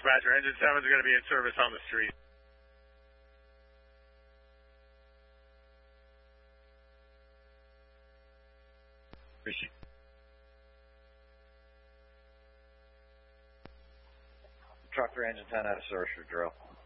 Dispatcher, engine 7 is going to be in service on the street. Trucker engine 10 out of service for drill.